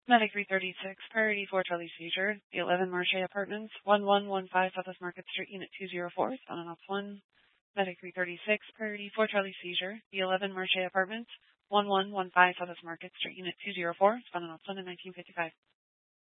Medic 336, priority for Charlie seizure, the 11 Marche Apartments, 1115 Southwest Market Street, Unit 204, respondent ops 1. Medic 336, priority for Charlie seizure, the 11 Marche Apartments, 1115 Southwest Market Street, Unit 204, respondent ops 1 in 1955.